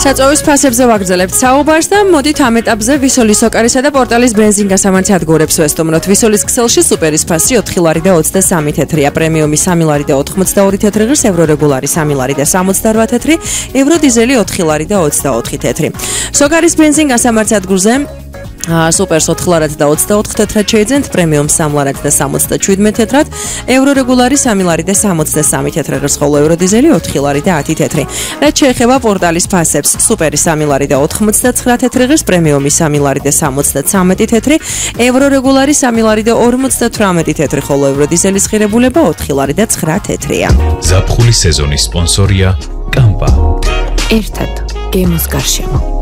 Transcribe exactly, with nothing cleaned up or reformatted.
საწვევის ფასებზე ვაგრძელებთ საუბარს და მოდით ამ ეტაპზე ვისოლის ოკარისა და პორტალის ბენზინგასამართი ადგურებს ვესტუმროთ. ვისოლის ქსელში სუპერის ფასი ოთხი ლარი და ოცდასამი თეთრია, პრემიუმი სამი ლარი და ოთხმოცდაორი თეთრი ღირს, ევრორეგულარი სამი ლარი და სამოცდარვა თეთრი, ევროდიზელი ოთხი ლარი და ოცდაოთხი თეთრი. სოკარის ბენზინგასამართი ადგურზე სუპერს ოთხ ლარად და ოცდაოთხ თეთრად შეიძენთ, პრემიუმ სამ ლარად და სამოცდაშვიდმეტ თეთრად, ევრორეგულარი სამი ლარი და სამოცდასამი თეთრი ღირს, ხოლო ევროდიზელი ოთხი ლარი და ათი თეთრი. რაც შეეხება პორტალის ფასებს, სუპერი სამი ლარი და ოთხმოცდაცხრა თეთრი ღირს, პრემიუმი სამი ლარი და სამოცდაცამეტი თეთრი, ევრორეგულარი სამი ლარი და ორმოცდათვრამეტი თეთრი, ხოლო ევროდიზელის ღირებულება ოთხი ლარი და ცხრა თეთრია. ზაფხულის სეზონის სპონსორია კამპა. ერთად გემოს გარშემო.